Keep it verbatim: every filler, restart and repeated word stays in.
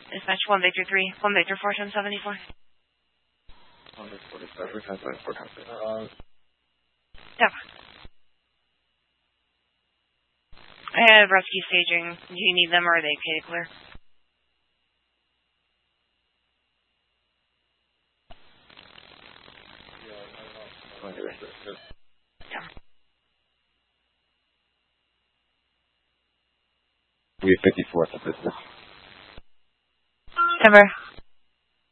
Dispatch one Victor three, one Victor four ten seventy-four. one forty-seven, ten seventy-four, uh, yeah. I have rescue staging. Do you need them or are they okay to clear? Yeah. We have fifty-fourth of business. Timber.